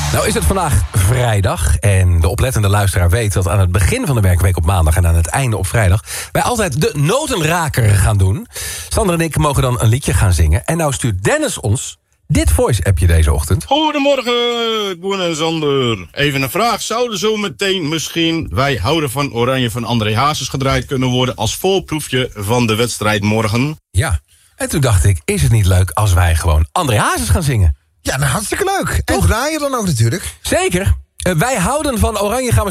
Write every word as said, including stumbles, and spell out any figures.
Nou is het vandaag vrijdag en de oplettende luisteraar weet dat aan het begin van de werkweek op maandag en aan het einde op vrijdag wij altijd de notenraker gaan doen. Sander en ik mogen dan een liedje gaan zingen. En nou stuurt Dennis ons dit voice-appje deze ochtend. Goedemorgen, Boen en Sander. Even een vraag. Zouden zo meteen misschien Wij houden van Oranje van André Hazes gedraaid kunnen worden als voorproefje van de wedstrijd morgen? Ja, en toen dacht ik, is het niet leuk als wij gewoon André Hazes gaan zingen? Ja, nou hartstikke leuk. En draaien dan ook natuurlijk. Zeker. Uh, wij houden van Oranje gaan we